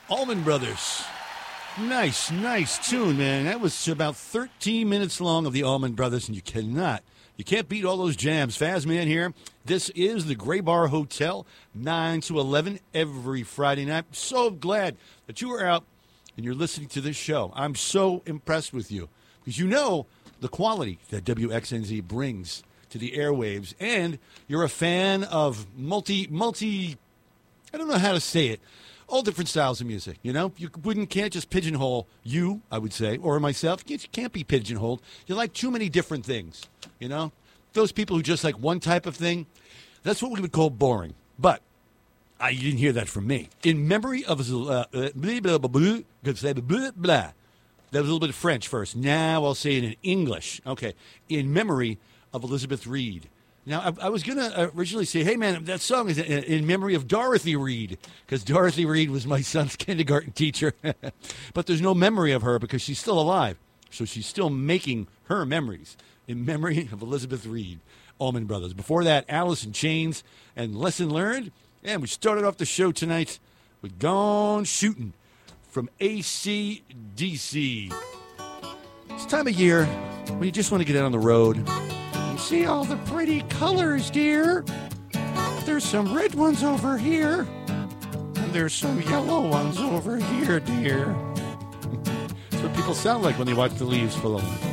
Allman Brothers. Nice tune, man. That was about 13 minutes long of the Allman Brothers, and you can't beat all those jams. Fazman here. This is the Gray Bar Hotel, 9 to 11 every Friday night. I'm so glad that you are out and you're listening to this show. I'm so impressed with you because you know the quality that WXNZ brings to the airwaves, and you're a fan of multi, I don't know how to say it, all different styles of music, you know? You can't just pigeonhole you, I would say, or myself. You can't be pigeonholed. You like too many different things, you know? Those people who just like one type of thing, that's what we would call boring. But you didn't hear that from me. In memory of... That was a little bit of French first. Now I'll say it in English. Okay. In memory of Elizabeth Reed. Now, I was going to originally say, hey, man, that song is in memory of Dorothy Reed, because Dorothy Reed was my son's kindergarten teacher. But there's no memory of her because she's still alive. So she's still making her memories in memory of Elizabeth Reed, Allman Brothers. Before that, Alice in Chains and Lesson Learned. And we started off the show tonight with Gone Shootin' from AC/DC. It's time of year when you just want to get out on the road. See all the pretty colors, dear. There's some red ones over here. And there's some yellow ones over here, dear. That's what people sound like when they watch the leaves fall.